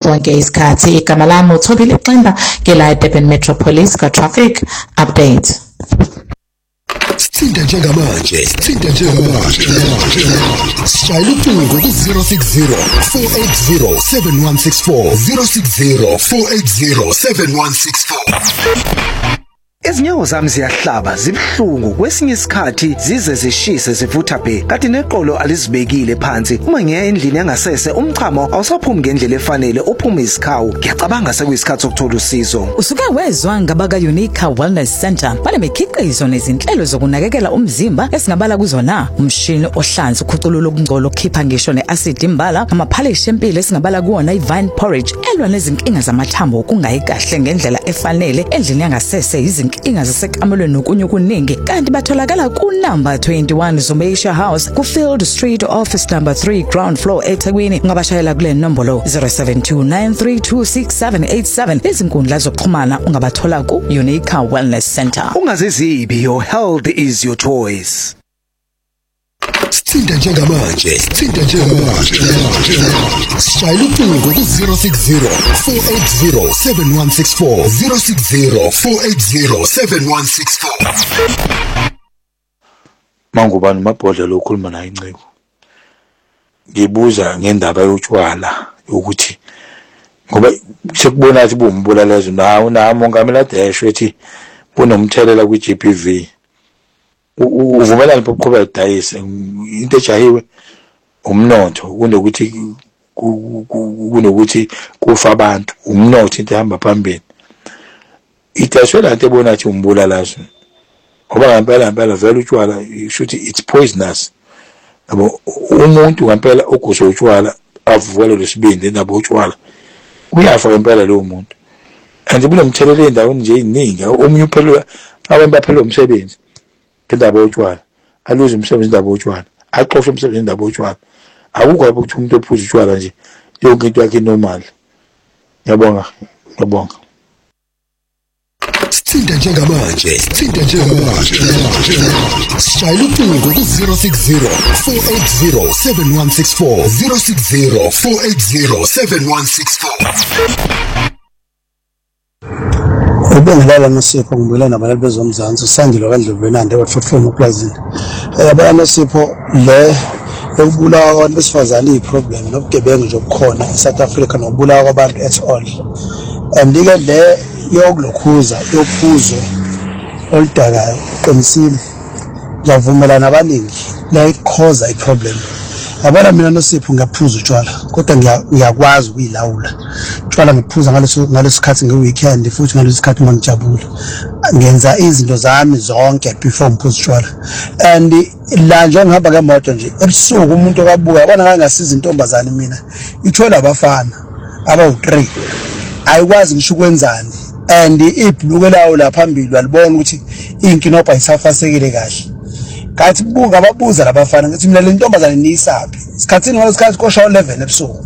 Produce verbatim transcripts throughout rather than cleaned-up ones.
sonke isikhathi. Igama lami uThobile Ximba ke la eDurban Metro Police ka traffic update. Sithinta njengamanje, sithinta njengamanje. Shayela ucingo ku zero six zero four eight zero seven one six four zero six zero four eight zero seven one six four. Ezinyawo zami ziyahlaba zibhlungu kwesinye isikhathi zize zishise zivutha bhe kanti neqolo alizibekile phansi uma ngiya endlini yangasese umchamo awusaphumi ngendlela efanele uphuma isikhawu ngiyacabanga sekuyisikhathi sokuthola usizo. Usuke wezwa ngabaka Unique Wellness Center banemikhiqizo nezinhlelo zokunakekela umzimba esingabala kuzona umshini ohlanza ukhuculula ukungcola okhipha ngisho neacid imbala amaphalish empilo esingabala kuona iVine Porridge elwa nezinkinga zamathambo okungayi kahle ngendlela efanele endlini yangasese izinkinga zasekamelweni nokunye okuningi kanti batholakala ku number twenty-one Zomeisha House ku Field Street office number three ground floor eThekwini ungabashayela kule nombolo zero seven two nine three two six seven eight seven izinkundla zokuxhumana ungabathola ku Unique Wellness Center. Ungazizibi, your health is your choice. Sithinta njengamanje, sithinta njengamanje. Shayela ucingo ku zero six zero four eight zero seven one six four zero six zero four eight zero seven one six four. Mangubani mabhodlela okhuluma naye Nciko. Ngibuza ngendaba yotshwala ukuthi ngoba sekubona ukuthi bumbulalezo nawo na mongameli Dash ethi kunomthelela ku G B V. Uvumelana bokuqhubeka udayise into ejahiwe umnotho kunokuthi kunokuthi kufa abantu umnotho into ehamba phambili idashwela into ebona ukuthi umbulalazo ngoba ngempela ngempela vele utshwala shuthi it's poisonous yabo umuntu ngempela ogusha utshwala avuvele lesibindi indaba utshwala uyafa ngempela lo muntu and kunomthelela endaweni nje iningi omunye uphelwa abantu baphelwa umsebenzi indaba yotshwala aluze umsebenzi indaba yotshwala axoxe umsebenzi indaba yotshwala akukho ukuthi umuntu ophuza utshwala nje yonke into yakhe normal. Ngiyabonga ngiyabonga. Sithinta njengamanje, sithinta njengamanje. Shayela ucingo ku zero six zero four eight zero seven one six four zero six zero four eight zero seven one six four. Ubengilala noSipho ngibuyela nabalali bezomzansi usandile kaNdlovulenande eFortford ePlazini. Eh abana noSipho le ukubulawa kwabantu besifazane iproblem nobugebengu nje obukhona eSouth Africa nokubulawa kwabantu at all. And ke le yokulokhuza yophuzo oludakayo qinisile ngiyavumelana abaningi la ikhoza iproblem. Abana mina noSipho ngiyaphuza utshwala kodwa ngiyakwazi ukuyilawula. Utshwala ngiphuza ngaleso ngalesikhathi ngeweekend futhi ngalesikhathi ngijabula. Ngenza izinto zami zonke before ngiphuza utshwala. And la nje ngihamba ngemoto nje ebusuku umuntu okabuka yabona ngangasiza intombazane mina. Itshwala abafana abawu three. Ayikwazi ngisho ukwenzani. And ibhluke lawo la phambili walibona ukuthi inkinobha isafasekile kahle. Kathi buka ababuza labafana ngathi mina le ntombazane niyisapi isikhathini ngalesikhathi kosha eleven ebusuku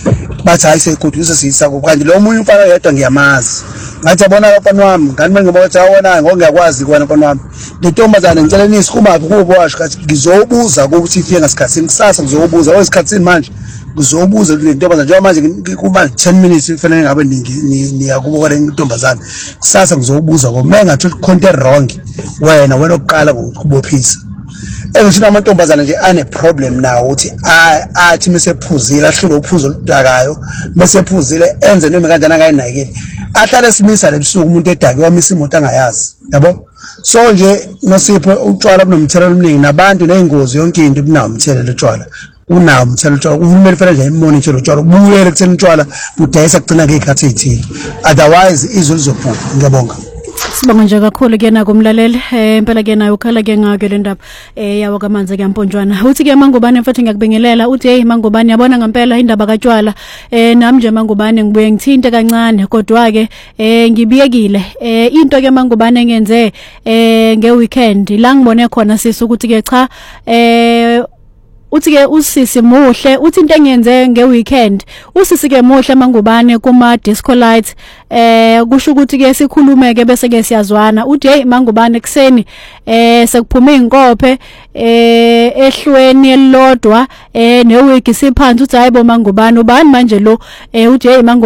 bathi hayi sekuduze siyisako kanti lo munye umfana yedwa ngiyamazi ngathi abona abafana wami ngani mengiba ukuthi awona ngokungiyakwazi kwana abafana wami le ntombazane ngicela nisikuma kubo washo kathi ngizobuza ukuthi ifike ngasikhathini kusasa ngizobuza wesikhathini manje ngizobuza le ntombazane njengoba manje kuba ten minutes kufanele ngabe niyakuboka le ntombazane kusasa ngizobuza ngoba mengathi content wrong wena wena oqala ukubophisa. Engishina amantombazana nje ane problem nawo uthi athi mesephuzile ahlule uphuzo oludakayo mesephuzile enze noma kanjani akayinakile ahlale simisa lebusuku umuntu edake wamisa imoto angayazi yabo. So nje noSipho utshwala bunomthelela omningi nabantu nezingozi yonke into kunawo umthelela utshwala unawo umthelela utshwala uhulumeni fanele nje imoni nje utshwala ubuyele kuthena utshwala udayisa kugcina ngezikhathi ezithile otherwise izwe lizophupha. Ngiyabonga. Sibonga nje kakhulu ke nako umlaleli eh impela ke nayo ukhala ke ngake le ndaba eh yawo kamanzi ke Mponjwana uthi ke Mangubane mfethu ngiyakubingelela uthi hey Mangubane yabona ngempela indaba kaTshwala eh nami nje Mangubane ngibuye ngithinte kancane kodwa ke eh ngibiyekile eh into ke Mangubane ngenze eh nge weekend la ngibone khona sisi ukuthi ke cha eh uthi ke usisi muhle uthi into engenze ngeweekend usisi ke muhle Mangubane kuma disco lights eh kusho ukuthi ke sikhulumeke bese ke siyazwana uthi hey Mangubane kuseni eh sekuphume inkophe eh ehlweni elilodwa eh newiki siphansi uthi hayibo Mangubane ubani manje lo eh uthi hey